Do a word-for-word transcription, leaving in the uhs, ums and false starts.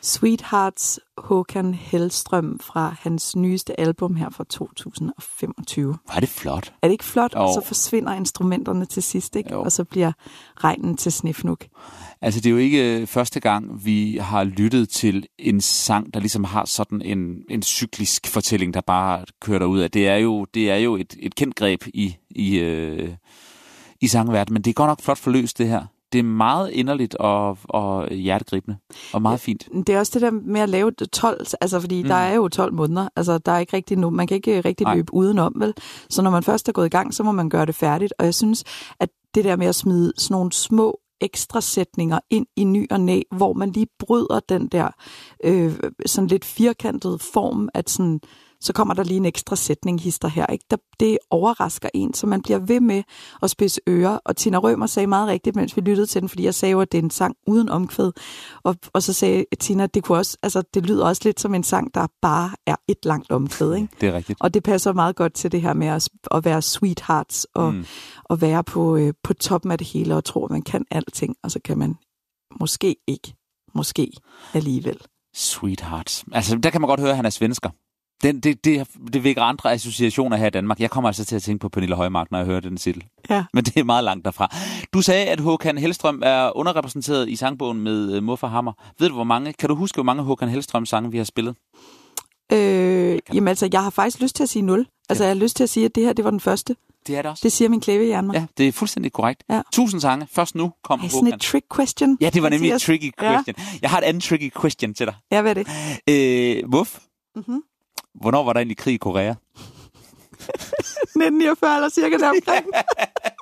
Sweethearts, Håkan Hellstrøm fra hans nyeste album her fra to tusind og femogtyve. Var det flot? Er det ikke flot? Jo. Og så forsvinder instrumenterne til sidst, ikke? Og så bliver regnen til snifnuk. Altså, det er jo ikke første gang, vi har lyttet til en sang, der ligesom har sådan en, en cyklisk fortælling, der bare kører derud af. Det er jo, det er jo et, et kendt greb i, i, øh, i sangverdenen, men det er godt nok flot forløst, det her. Det er meget inderligt og, og hjertegribende, og meget fint. Det er også det der med at lave tolv, altså fordi mm. der er jo tolv måneder, altså der er ikke rigtig nu, man kan ikke rigtig løbe Nej. udenom, vel? Så når man først er gået i gang, så må man gøre det færdigt, og jeg synes, at det der med at smide sådan nogle små ekstra sætninger ind i ny og næ, hvor man lige bryder den der øh, sådan lidt firkantede form, at sådan, så kommer der lige en ekstra sætning hister her, ikke? Der, det overrasker en, så man bliver ved med at spidse ører. Og Tina Rømer sagde meget rigtigt, mens vi lyttede til den, fordi jeg sagde jo, at det er en sang uden omkvæd. Og, og så sagde Tina, at det kunne også, altså det lyder også lidt som en sang, der bare er et langt omkvæd, ikke? Det er rigtigt. Og det passer meget godt til det her med at, at være sweethearts og mm. at være på, øh, på toppen af det hele og tro, at man kan alting, og så kan man måske ikke, måske alligevel. Sweethearts. Altså, der kan man godt høre, at han er svensker. Den, det, det, det vækker andre associationer her i Danmark. Jeg kommer altså til at tænke på Pernille Højmark, når jeg hører den titel. Ja. Men det er meget langt derfra. Du sagde, at Håkan Hellstrøm er underrepræsenteret i sangbogen med uh, Muffa Hammer. Ved du, hvor mange? Kan du huske, hvor mange Håkan Hellstrøm sange vi har spillet? Øh, jamen altså, jeg har faktisk lyst til at sige nul. Altså, ja. jeg har lyst til at sige, at det her, det var den første. Det er det også. Det siger min klæbehjerne mig. Ja, det er fuldstændig korrekt. Ja. Tusind sange. Først nu kom Ej, Håkan. sådan et trick question. Ja, det var nemlig et tricky question. Ja. Jeg har et andet tricky question til dig. Ja, hvad er det? Øh, Muff. Mhm. Hvornår var der egentlig krig i Korea? nitten niogfyrre eller cirka deromkring.